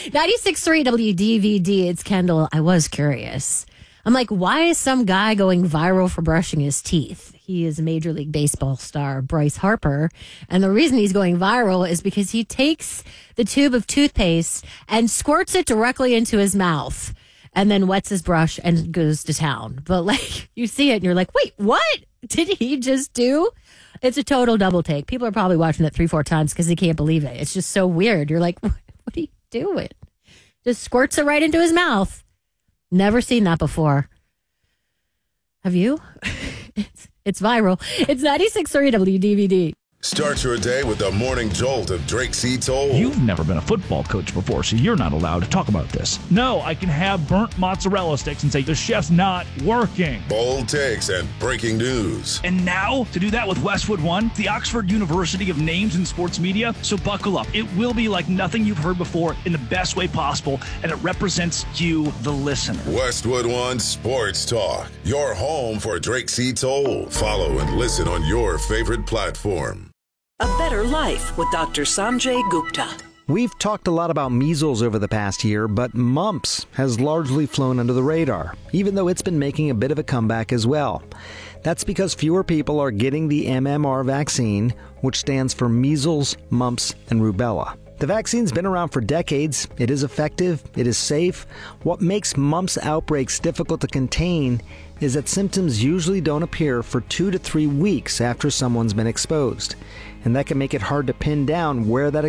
96.3 WDVD, it's Kendall. I was curious. I'm like, why is some guy going viral for brushing his teeth? He is Major League Baseball star Bryce Harper. And the reason he's going viral is because he takes the tube of toothpaste and squirts it directly into his mouth and then wets his brush and goes to town. But like, you see it and you're like, wait, what did he just do? It's a total double take. People are probably watching it 3-4 times because they can't believe it. It's just so weird. You're like, what are you doing? Just squirts it right into his mouth. Never seen that before. Have you? It's viral. It's 96.3 WDVD. Start your day with the morning jolt of Drake C. Toll. You've never been a football coach before, so you're not allowed to talk about this. No, I can have burnt mozzarella sticks and say the chef's not working. Bold takes and breaking news. And now, to do that with Westwood One, the Oxford University of Names in Sports Media. So buckle up. It will be like nothing you've heard before in the best way possible, and it represents you, the listener. Westwood One Sports Talk. Your home for Drake C. Toll. Follow and listen on your favorite platform. A Better Life with Dr. Sanjay Gupta. We've talked a lot about measles over the past year, but mumps has largely flown under the radar, even though it's been making a bit of a comeback as well. That's because fewer people are getting the MMR vaccine, which stands for measles, mumps, and rubella. The vaccine's been around for decades. It is effective. It is safe. What makes mumps outbreaks difficult to contain is that symptoms usually don't appear for 2 to 3 weeks after someone's been exposed. And that can make it hard to pin down where that